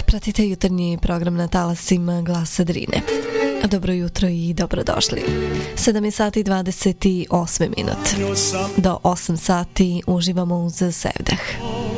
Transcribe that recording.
Pratite jutarnji program na talasima Glasa Drine. Dobro jutro i dobrodošli. 7 sati 28 minut. Do 8 sati uživamo uz Sevdah.